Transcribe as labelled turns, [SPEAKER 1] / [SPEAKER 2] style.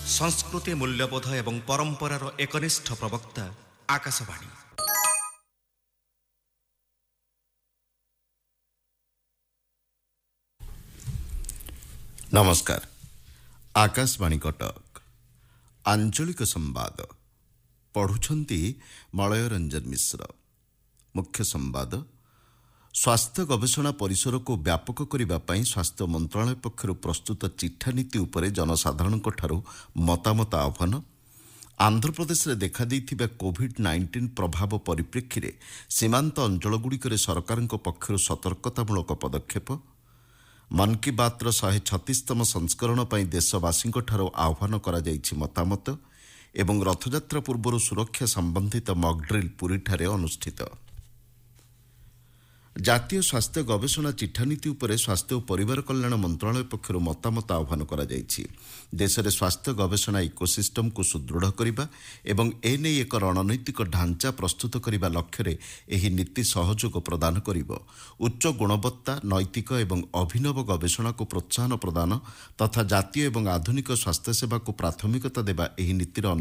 [SPEAKER 1] संस्कृति मूल्यबोध एवं परंपरार एकनिष्ठ प्रवक्ता आकाशवाणी।
[SPEAKER 2] नमस्कार। आकाशवाणी कटक आंचलिक संवाद पढ़ुछंती मलय रंजन मिश्र। मुख्य संवाद स्वास्थ्य गवेषणा परिसर को व्यापक करने स्वास्थ्य मंत्रालय पक्षर प्रस्तुत चिठा नीति उपरे जनसाधारण मतामत आह्वान। आंध्र प्रदेश में देखा कोविड-19 प्रभाव परिप्रेक्षी में सीमांत अंचलगुड़िक सरकार पक्षर सतर्कतामूलक पदक्षेप। मन की बात 136तम संस्करण पर देशवासी आह्वान करा मतामत एवं रथयात्रा पूर्व सुरक्षा संबंधित मॉकड्रिल पुरी ठारे अनुष्ठित। जातीय स्वास्थ्य गवेषणा चिठा नीति उपरे स्वास्थ्य और परिवार कल्याण मंत्रालय पक्षर मतामत आह्वान करा देश में स्वास्थ्य गवेषणा इकोसिस्टम को सुदृढ़ करने एवं एने एक रणनैतिक ढांचा प्रस्तुत करने लक्ष्य एही नीति सहयोग प्रदान करिब। उच्च गुणवत्ता नैतिक एवं अभिनव गवेषणा को प्रोत्साहन प्रदान तथा जातीय एवं आधुनिक स्वास्थ्य सेवा को प्राथमिकता देवा एही नीतिर